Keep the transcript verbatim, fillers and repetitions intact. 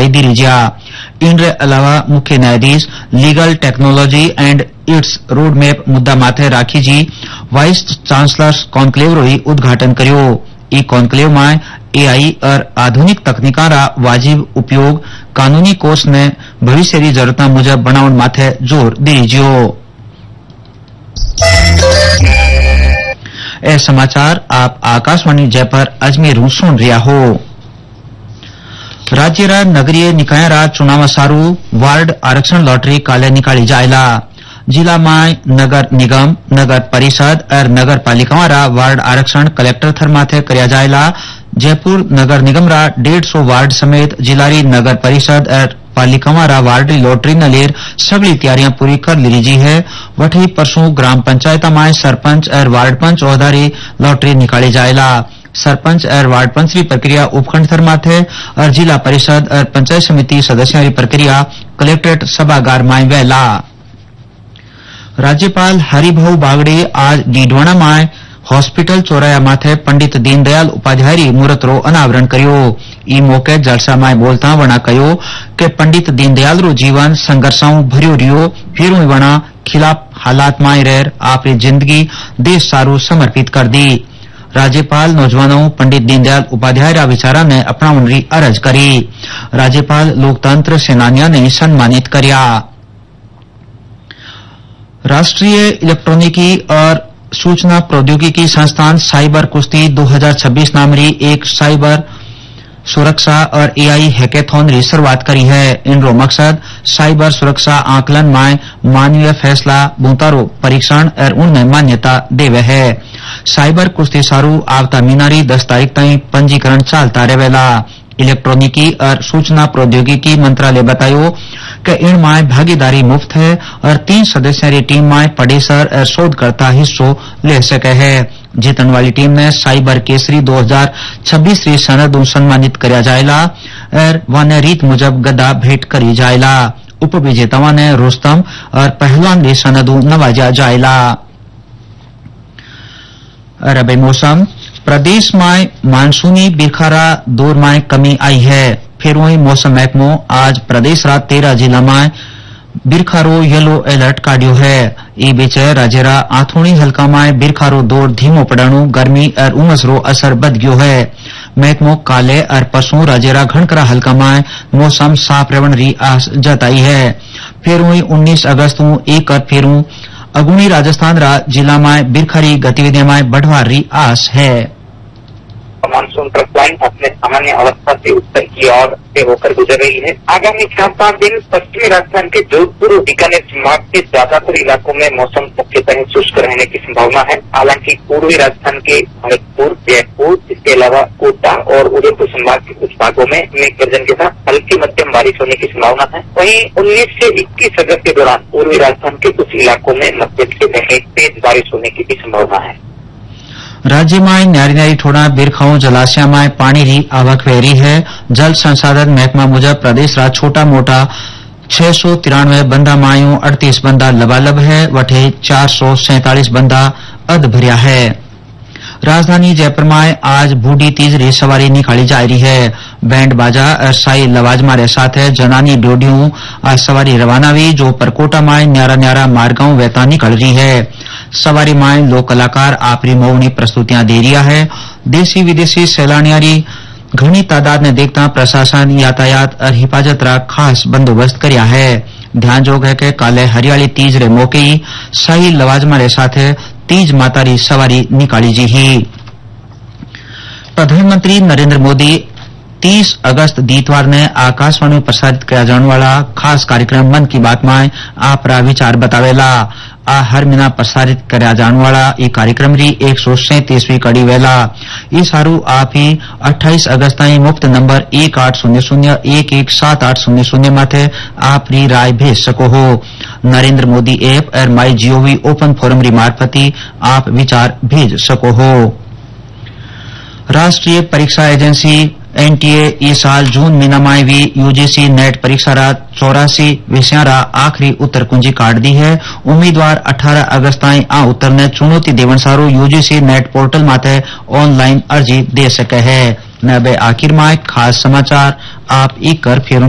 जानकारी दी रिजिया। इनरे अलावा मुख्य न्यायाधीश legal technology and it's road map मुद्दा माथे राखी जी वाइस चांसलर्स कॉन्क्लेव रोई उद्घाटन कर्यो। ई कॉन्क्लेव में एआई और आधुनिक तकनीका रा वाजिब उपयोग कानूनी कोर्स ने भविष्य की जरूरत मुजब बनावण माथे जोर दी रिजियो। ए समाचार आप आकाशवाणी जयपुर अजमेर सुन रिया हो। राज्य रा नगरीय निकाय रा चुनाव सारू वार्ड आरक्षण लॉटरी काले निकाली जायला। जिला में नगर निगम, नगर परिषद और नगर पालिका रा वार्ड आरक्षण कलेक्टर थर माथे कर्या जायला। जयपुर नगर निगम रा डेढ़ सौ वार्ड समेत जिलारी नगर परिषद और पालिका रा वार्ड लॉटरी न लेर सगली तैयारियां पूरी कर ली जी है। वठी परसों ग्राम पंचायत में सरपंच और वार्ड पंच ओहदारी लॉटरी निकाली जायला। सरपंच और वार्ड पंच की प्रक्रिया उपखंड थर माथे और जिला परिषद और पंचायत समिति सदस्यों की प्रक्रिया कलेक्ट्रेट सभागार में वहला। राज्यपाल हरिभाऊ बागड़े आज डीडवाना में हॉस्पिटल चौराया माथे पंडित दीनदयाल उपाध्याय री मूर्त रो अनावरण कर्यो। ई मौके जलसा में बोलता वणा कहो कि पंडित दीनदयाल रो जीवन संघर्षों भर्यो रियो, फिर वणा खिलाफ हालात में रह आपरी जिंदगी देश सारू समर्पित कर दी। राज्यपाल नौजवानों पंडित दीनदयाल उपाध्याय रा विचारा ने अपनावण री अरज करी। राज्यपाल लोकतंत्र सेनानियों ने सम्मानित कर्या। राष्ट्रीय इलेक्ट्रॉनिकी और सूचना प्रौद्योगिकी संस्थान साइबर कुश्ती दो हज़ार छब्बीस नाम री एक साइबर सुरक्षा और एआई हैकेथॉन री शुरुआत करी है। इनरो मकसद साइबर सुरक्षा आकलन में मानवीय फैसला बूतारो परीक्षण और उनमें मान्यता देवे है। साइबर कुश्ती सारू आवता मीनारी दस तारीख तक पंजीकरण चालता रहेला। इलेक्ट्रॉनिकी और सूचना प्रौद्योगिकी मंत्रालय बतायो कि इनमें भागीदारी मुफ्त है और तीन सदस्यों की टीम में पढ़ेसर और शोधकर्ता हिस्सों ले सके है। जीतन वाली टीम ने साइबर केसरी दो हज़ार छब्बीस री सनद सम्मानित कर्या जायला और वाने रीत मुजब गदा भेंट करी जायला। उप विजेताओं ने रुस्तम और पहलवान री सनदू नवाजा जायला। और अब मौसम, प्रदेश में मानसूनी बिरखारा दौर में कमी आई है। फिर वही मौसम महकमो आज प्रदेश रा तेरह जिला में बिरखारो येलो अलर्ट काढ़्यो है। ई बीच राज्य रा आथोणी हल्का में बिरखारो दौर धीमो पड़ाणु गर्मी और उमस रो असर बद गयो है। महकमो काले और परसों राज्य रा घणकरा हल्का में मौसम साफ रहण री आस जताई है। फिर वही उन्नीस अगस्त एक और फिर अगुणी राजस्थान रा जिला में बिरखारी गतिविधियों में बढ़वार री आस है। मानसून ट्रफ लाइन अपने सामान्य अवस्था से उत्तर की ओर से होकर गुजर रही है। आगामी चार पाँच दिन पश्चिमी राजस्थान के जोधपुर और बीकानेर संभाग के ज्यादातर इलाकों में मौसम मुख्यतः शुष्क रहने की संभावना है। हालांकि पूर्वी राजस्थान के भरतपुर, जयपुर, इसके अलावा कोटा और उदयपुर संभाग के कुछ भागों में मेघ गर्जन के साथ हल्की मध्यम बारिश होने की संभावना है। वहीं उन्नीस से इक्कीस अगस्त के दौरान पूर्वी राजस्थान के कुछ इलाकों में मध्यम से तेज बारिश होने की भी संभावना है। राज्य में न्यारी न्यारी ठोड़ा बिरखाओं जलाशय में पानी री आवक वह रही है। जल संसाधन महकमा मुजब प्रदेश रा छोटा मोटा छह सौ तिरानवे बंदा मायूं अड़तीस बंदा लबालब है। वठे चार सौ सैतालीस बंदा अध भरिया है। राजधानी जयपुर में आज बूढ़ी तीज री सवारी निकाली जा रही है। बैंड बाजा और साई लवाजमा रे साथ जनानी डोडियों आज सवारी रवाना हुई जो परकोटा में न्यारा न्यारा मार्गाओं वेता निकल रही है। सवारी में लोक कलाकार आपरी मौनी प्रस्तुतियां दे रिया है। देशी विदेशी सैलानियारी घनी तादाद ने देखता प्रशासन यातायात और हिफाजत रा खास बंदोबस्त कर्या है। ध्यान जोग है कि काले हरियाली तीज रे मौके ही शाही लवाजमा रे साथ तीज माता री सवारी निकाली जी ही। प्रधानमंत्री नरेंद्र मोदी तीस अगस्त दीतवार ने आकाशवाणी में प्रसारित किया जाने वाला खास कार्यक्रम मन की बात में आपरा विचार बतावेला। आ हर महीना प्रसारित किया जाने वाला ये कार्यक्रम री एक सौ सैंतीसवीं कड़ी वेला। इस हारू आप ही अट्ठाईस अगस्त ताई मुफ्त नंबर एक आठ शून्य शून्य एक एक सात आठ शून्य शून्य माथे आप री राय भेज सको हो। नरेंद्र मोदी ऐप और माई जीओवी ओपन फोरम री मार्फती आप विचार भेज सको हो। राष्ट्रीय परीक्षा एजेंसी एनटीए इस साल जून महीना में भी यूजीसी नेट परीक्षा रा चौरासी विषय रा आखिरी उत्तर कुंजी काट दी है। उम्मीदवार अठारह अगस्त ताई आ उत्तर ने चुनौती देवन सारू यूजीसी नेट पोर्टल माथे ऑनलाइन अर्जी दे सके है। न बे आखिर में खास समाचार आप एक कर फिर